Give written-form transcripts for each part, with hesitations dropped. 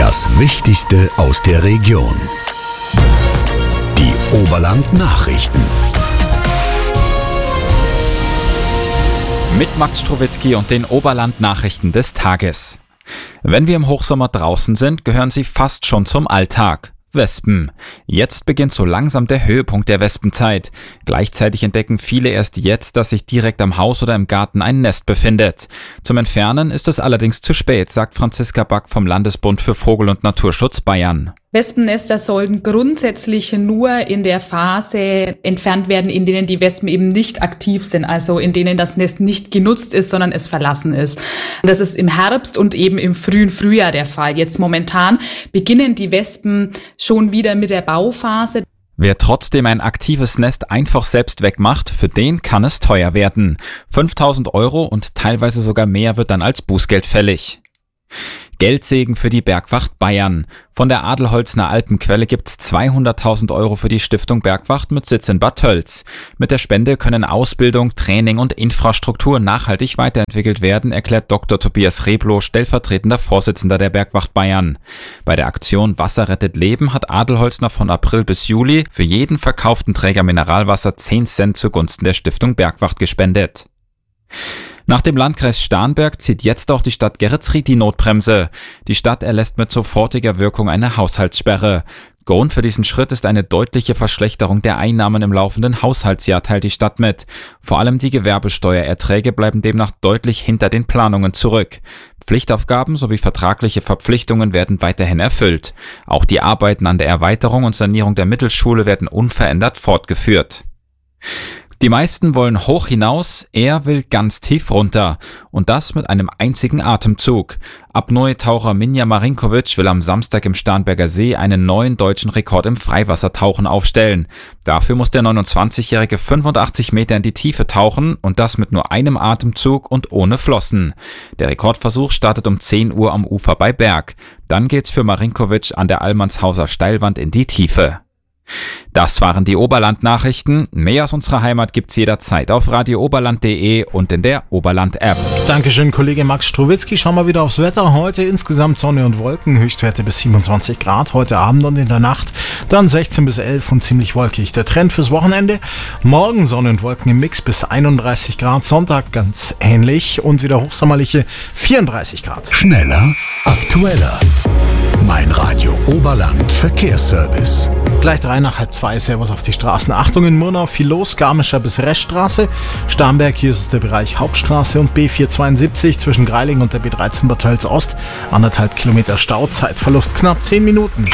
Das Wichtigste aus der Region. Die Oberland-Nachrichten. Mit Max Strowitzki und den Oberland-Nachrichten des Tages. Wenn wir im Hochsommer draußen sind, gehören sie fast schon zum Alltag. Wespen. Jetzt beginnt so langsam der Höhepunkt der Wespenzeit. Gleichzeitig entdecken viele erst jetzt, dass sich direkt am Haus oder im Garten ein Nest befindet. Zum Entfernen ist es allerdings zu spät, sagt Franziska Back vom Landesbund für Vogel- und Naturschutz Bayern. Wespennester sollten grundsätzlich nur in der Phase entfernt werden, in denen die Wespen eben nicht aktiv sind, also in denen das Nest nicht genutzt ist, sondern es verlassen ist. Das ist im Herbst und eben im frühen Frühjahr der Fall. Jetzt momentan beginnen die Wespen schon wieder mit der Bauphase. Wer trotzdem ein aktives Nest einfach selbst wegmacht, für den kann es teuer werden. 5.000 € und teilweise sogar mehr wird dann als Bußgeld fällig. Geldsegen für die Bergwacht Bayern. Von der Adelholzner Alpenquelle gibt's 200.000 € für die Stiftung Bergwacht mit Sitz in Bad Tölz. Mit der Spende können Ausbildung, Training und Infrastruktur nachhaltig weiterentwickelt werden, erklärt Dr. Tobias Rebloh, stellvertretender Vorsitzender der Bergwacht Bayern. Bei der Aktion Wasser rettet Leben hat Adelholzner von April bis Juli für jeden verkauften Träger Mineralwasser 10 Cent zugunsten der Stiftung Bergwacht gespendet. Nach dem Landkreis Starnberg zieht jetzt auch die Stadt Geretsried die Notbremse. Die Stadt erlässt mit sofortiger Wirkung eine Haushaltssperre. Grund für diesen Schritt ist eine deutliche Verschlechterung der Einnahmen im laufenden Haushaltsjahr, teilt die Stadt mit. Vor allem die Gewerbesteuererträge bleiben demnach deutlich hinter den Planungen zurück. Pflichtaufgaben sowie vertragliche Verpflichtungen werden weiterhin erfüllt. Auch die Arbeiten an der Erweiterung und Sanierung der Mittelschule werden unverändert fortgeführt. Die meisten wollen hoch hinaus, er will ganz tief runter. Und das mit einem einzigen Atemzug. Apnoe-Taucher Minja Marinkovic will am Samstag im Starnberger See einen neuen deutschen Rekord im Freiwassertauchen aufstellen. Dafür muss der 29-Jährige 85 Meter in die Tiefe tauchen und das mit nur einem Atemzug und ohne Flossen. Der Rekordversuch startet um 10 Uhr am Ufer bei Berg. Dann geht's für Marinkovic an der Allmannshauser Steilwand in die Tiefe. Das waren die Oberland-Nachrichten. Mehr aus unserer Heimat gibt's jederzeit auf radiooberland.de und in der Oberland-App. Dankeschön, Kollege Max Strowitzki. Schauen wir wieder aufs Wetter. Heute insgesamt Sonne und Wolken, Höchstwerte bis 27 Grad. Heute Abend und in der Nacht dann 16 bis 11 und ziemlich wolkig. Der Trend fürs Wochenende: morgen Sonne und Wolken im Mix bis 31 Grad. Sonntag ganz ähnlich und wieder hochsommerliche 34 Grad. Schneller, aktueller. Mein Radio Oberland Verkehrsservice. Gleich 3:30. Servus auf die Straßen. Achtung, in Murnau viel los, Garmischer bis Reststraße. Starnberg, hier ist es der Bereich Hauptstraße und B472 zwischen Greiling und der B13 Bad Tölz Ost. 1,5 Kilometer Stau, Zeitverlust knapp 10 Minuten.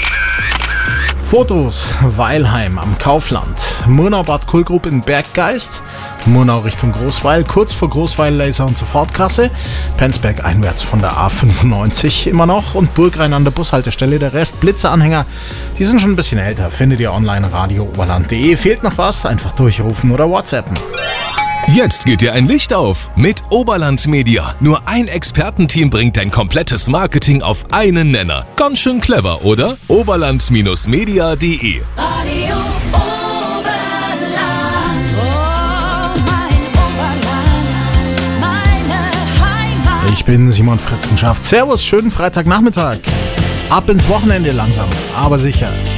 Fotos: Weilheim am Kaufland, Murnau Bad Kulgrub in Berggeist, Murnau Richtung Großweil, kurz vor Großweil Laser- und Sofortkasse, Penzberg einwärts von der A95 immer noch und Burgrhein an der Bushaltestelle. Der Rest Blitzeanhänger, die sind schon ein bisschen älter, findet ihr online radiooberland.de. Fehlt noch was? Einfach durchrufen oder WhatsAppen. Jetzt geht dir ein Licht auf mit Oberland Media. Nur ein Expertenteam bringt dein komplettes Marketing auf einen Nenner. Ganz schön clever, oder? Oberland-media.de Radio Oberland, oh mein Oberland, meine Heimat. Ich bin Simon Fritzenschaft. Servus, schönen Freitagnachmittag. Ab ins Wochenende langsam, aber sicher.